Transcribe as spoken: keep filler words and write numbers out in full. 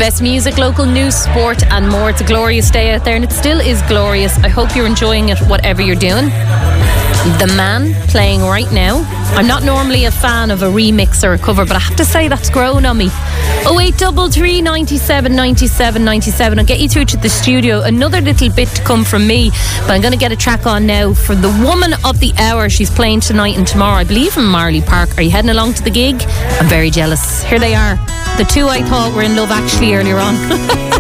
best music, local news, sport and more. It's a glorious day out there, and it still is glorious. I hope you're enjoying it, whatever you're doing. The man playing right now, I'm not normally a fan of a remix or a cover, but I have to say that's grown on me. oh eight three three, nine seven, nine seven, nine seven. I'll get you through to the studio. Another little bit to come from me, but I'm going to get a track on now for the woman of the hour. She's playing tonight and tomorrow, I believe, in Marley Park. Are you heading along to the gig? I'm very jealous. Here they are, the two I thought were in love actually earlier on.